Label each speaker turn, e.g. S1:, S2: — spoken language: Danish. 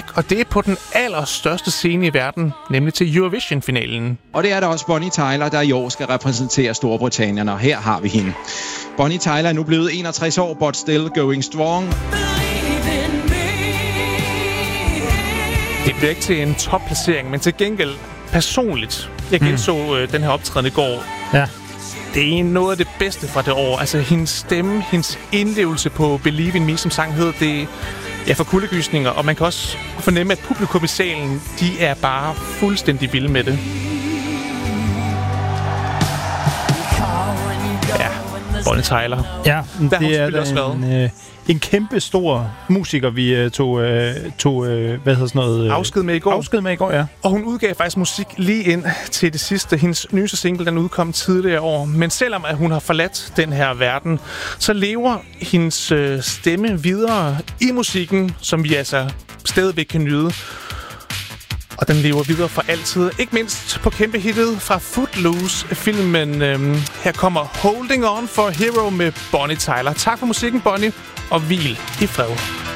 S1: Back, og det er på den allerstørste scene i verden, nemlig til Eurovision-finalen.
S2: Og det er der også Bonnie Tyler, der i år skal repræsentere Storbritannien, og her har vi hende. Bonnie Tyler er nu blevet 61 år, but still going strong.
S1: Det bliver ikke til en topplacering, men til gengæld personligt. Jeg genså den her optræden i går.
S3: Ja.
S1: Det er noget af det bedste fra det år. Altså hendes stemme, hendes indlevelse på Believe in Me, som sang hed, det er for kuldegysninger. Og man kan også fornemme, at publikum i salen, de er bare fuldstændig vilde med det. Ja, Bonnie Tyler.
S3: Ja,
S1: Der
S3: det er en kæmpe stor musiker, vi tog
S1: afsked med i går.
S3: Afsked med i går, ja.
S1: Og hun udgav faktisk musik lige ind til det sidste. Hendes nyeste single, den udkom tidligere år. Men selvom at hun har forladt den her verden, så lever hendes stemme videre i musikken, som vi altså stadigvæk kan nyde. Og den lever videre for altid. Ikke mindst på kæmpe hittet fra Footloose-filmen. Her kommer Holding On for Hero med Bonnie Tyler. Tak for musikken, Bonnie, og hvil i fred.